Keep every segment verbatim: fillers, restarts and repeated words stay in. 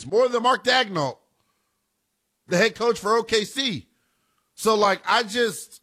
bench, more than Mark Daigneault, the head coach for O K C. So, like, I just,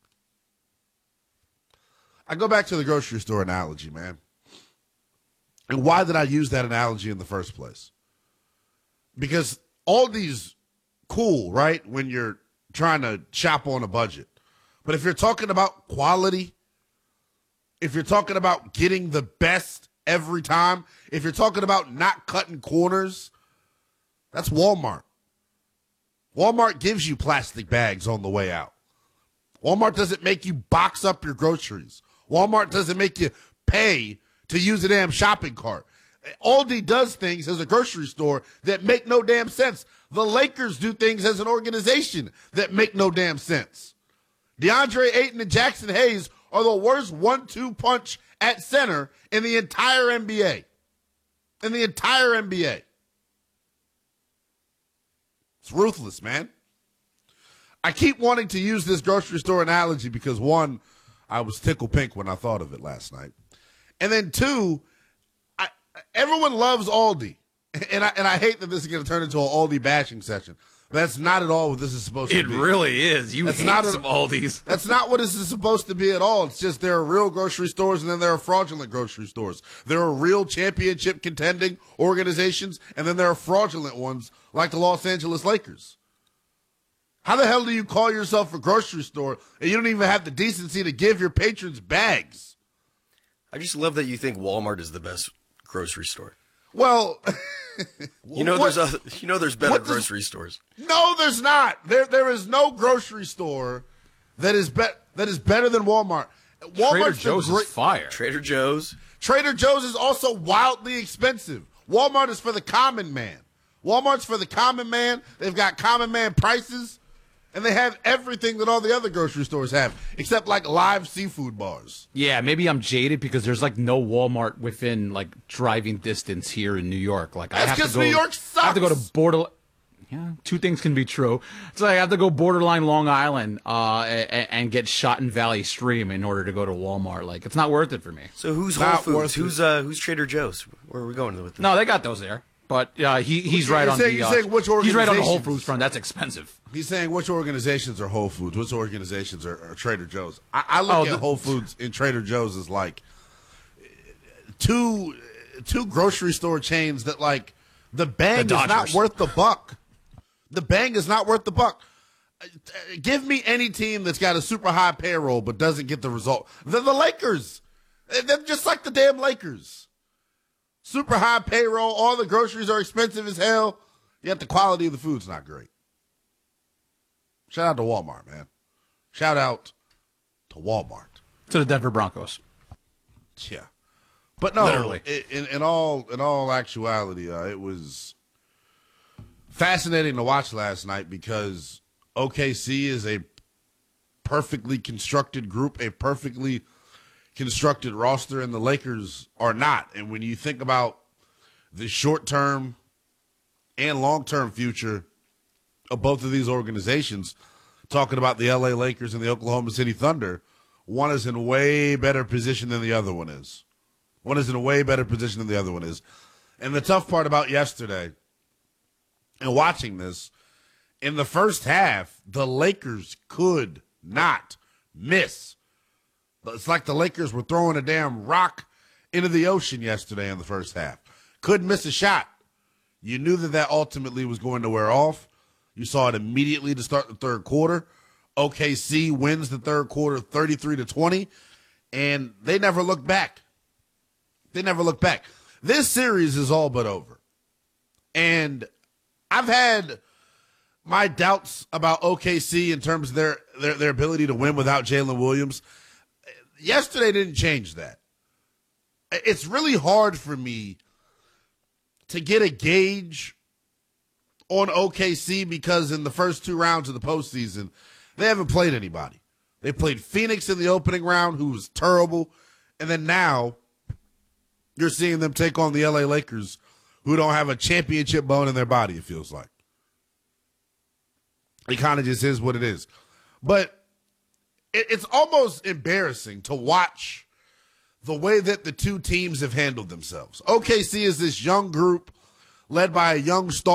I go back to the grocery store analogy, man. And why did I use that analogy in the first place? Because Aldi's cool, right, when you're trying to shop on a budget. But if you're talking about quality, if you're talking about getting the best every time, if you're talking about not cutting corners, that's Walmart. Walmart gives you plastic bags on the way out. Walmart doesn't make you box up your groceries. Walmart doesn't make you pay to use a damn shopping cart. Aldi does things as a grocery store that make no damn sense. The Lakers do things as an organization that make no damn sense. DeAndre Ayton and Jackson Hayes are the worst one two punch at center in the entire N B A. In the entire N B A. It's ruthless, man. I keep wanting to use this grocery store analogy because, one, I was tickle pink when I thought of it last night. And then, two, I, everyone loves Aldi. And I, and I hate that this is going to turn into an Aldi bashing session. That's not at all what this is supposed to It be. It really is. You that's hate not some Aldis. That's not what this is supposed to be at all. It's just there are real grocery stores and then there are fraudulent grocery stores. There are real championship contending organizations and then there are fraudulent ones like the Los Angeles Lakers. How the hell do you call yourself a grocery store and you don't even have the decency to give your patrons bags? I just love that you think Walmart is the best grocery store. Well, you know what, there's a, you know there's better grocery does, stores. No, there's not. There there is no grocery store that is be, that is better than Walmart. Walmart's Trader Joe's great, is fire. Trader Joe's. Trader Joe's is also wildly expensive. Walmart is for the common man. Walmart's for the common man. They've got common man prices. And they have everything that all the other grocery stores have, except like live seafood bars. Yeah, maybe I'm jaded because there's like no Walmart within like driving distance here in New York. Like That's I have to go. New York sucks. I have to go to border. Yeah, two things can be true. So I have to go borderline Long Island uh, and, and get shot in Valley Stream in order to go to Walmart. Like it's not worth it for me. So who's Whole Foods? Who's uh, who's Trader Joe's? Where are we going with this? No, they got those there. But uh, he he's right on saying, the uh, saying which he's right on the Whole Foods front. That's expensive. He's saying which organizations are Whole Foods, which organizations are, are Trader Joe's. I, I look oh, at the, Whole Foods and Trader Joe's as like two two grocery store chains that like the bang the is not worth the buck. The bang is not worth the buck. Give me any team that's got a super high payroll but doesn't get the result. They're the Lakers. They're just like the damn Lakers. Super high payroll. All the groceries are expensive as hell. Yet the quality of the food's not great. Shout out to Walmart, man. Shout out to Walmart. To the Denver Broncos. Yeah. But no, literally. In, in all in all actuality, uh, it was fascinating to watch last night because O K C is a perfectly constructed group, a perfectly constructed roster, and the Lakers are not. And when you think about the short-term and long-term future of both of these organizations, talking about the L A Lakers and the Oklahoma City Thunder, one is in way better position than the other one is. One is in a way better position than the other one is. And the tough part about yesterday and watching this, in the first half, the Lakers could not miss. It's like the Lakers were throwing a damn rock into the ocean yesterday in the first half. Couldn't miss a shot. You knew that that ultimately was going to wear off. You saw it immediately to start the third quarter. O K C wins the third quarter thirty-three to twenty, and they never looked back. They never looked back. This series is all but over. And I've had my doubts about O K C in terms of their, their, their ability to win without Jalen Williams. Yesterday didn't change that. It's really hard for me to get a gauge on O K C because in the first two rounds of the postseason, they haven't played anybody. They played Phoenix in the opening round, who was terrible, and then now you're seeing them take on the L A Lakers, who don't have a championship bone in their body, it feels like. It kind of just is what it is. But it's almost embarrassing to watch the way that the two teams have handled themselves. O K C is this young group led by a young star.